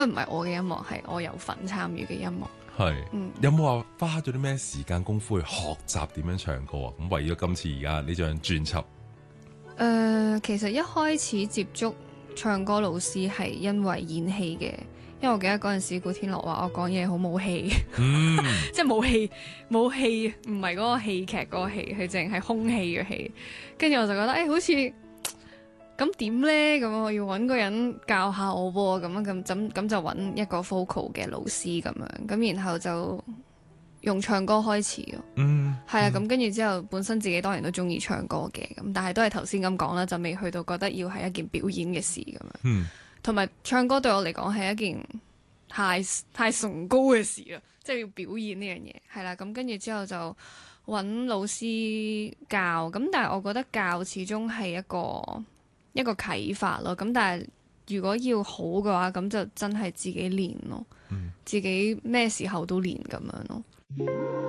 唔係我嘅音樂，係我有份參與嘅音樂。 係，有冇話花咗啲咩時間功夫去學習點樣唱歌啊？咁為咗今次而家呢張專輯， 其實一開始接觸唱歌老師係因為演戲嘅，因為我記得嗰陣時古天樂話我講嘢好冇戲，即係冇戲，唔係嗰個戲劇嗰個戲，佢淨係空氣嘅戲。跟住我就覺得好似咁點呢？咁我要揾個人教下我喎，咁就揾一個 vocal 嘅老師咁樣，咁然後就用唱歌開始咯。係啊，咁跟住之後，本身自己當然都中意唱歌嘅，咁但係都係頭先咁講啦，就未去到覺得要係一件表演嘅事咁樣。同埋唱歌對我嚟講係一件太崇高嘅事啦，即係要表演呢樣嘢。係啦，咁跟住之後就揾老師教，咁但係我覺得教始終係一個啟發咯。咁但係如果要好嘅話，咁就真係自己練咯，自己咩時候都練咁樣咯。